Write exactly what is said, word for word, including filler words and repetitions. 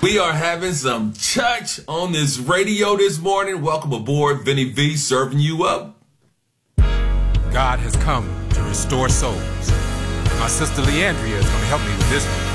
We are having some church on this radio this morning. Welcome aboard, Vinny V, serving you up. God has come to restore souls. My sister Leandria is going to help me with this one.